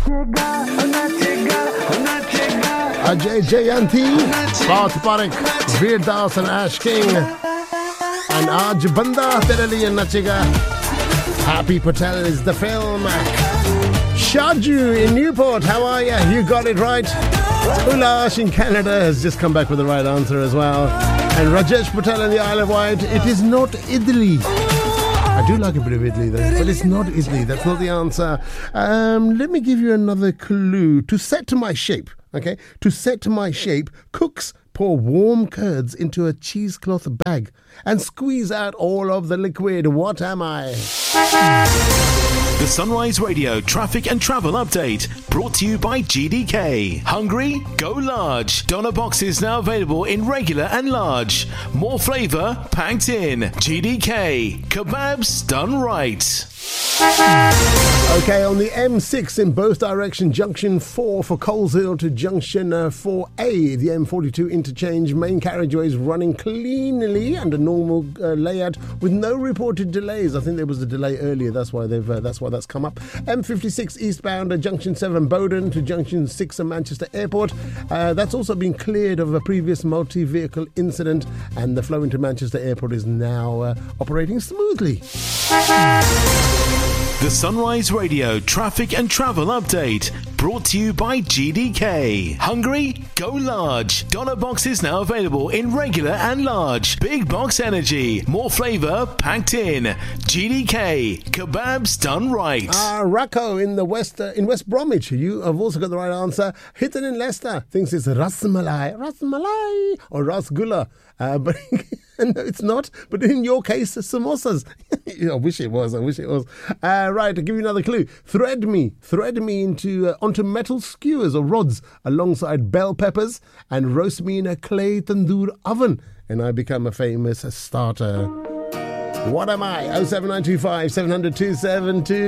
Ajay Jayanti, Path Parekh, Veer Das and Ash King. And Aaj Banda Tere Liye Nachega. Happy Patel is the film. Shaju in Newport, how are you? You got it right. Ulash in Canada has just come back with the right answer as well. And Rajesh Patel in the Isle of Wight, it is not Idli. I do like a bit of Idli though, but it's not Idli. That's not the answer. Let me give you another clue. To set to my shape, okay? To set to my shape, cooks pour warm curds into a cheesecloth bag and squeeze out all of the liquid. What am I? The Sunrise Radio traffic and travel update brought to you by GDK. Hungry? Go large. Doner boxes now available in regular and large. More flavour packed in. GDK. Kebabs done right. Okay, on the M6 in both directions, junction 4 for Coleshill to junction 4A, the M42 interchange, main carriageways running cleanly under normal layout with no reported delays. I think there was a delay earlier, that's why that's come up. M56 eastbound junction 7 Bowden to junction 6 Manchester Airport. That's also been cleared of a previous multi-vehicle incident, and the flow into Manchester Airport is now operating smoothly. The Sunrise Radio traffic and travel update brought to you by GDK. Hungry? Go large. Doner boxes now available in regular and large. Big box energy. More flavour packed in. GDK. Kebabs done right. Racco in West Bromwich. You have also got the right answer. Hitten in Leicester thinks it's Rasmalai or Rasgulla. But no, it's not. But in your case, samosas. I wish it was. Right, I'll give you another clue. Thread me onto metal skewers or rods alongside bell peppers and roast me in a clay tandoor oven, and I become a famous starter. What am I? 07925 700 272.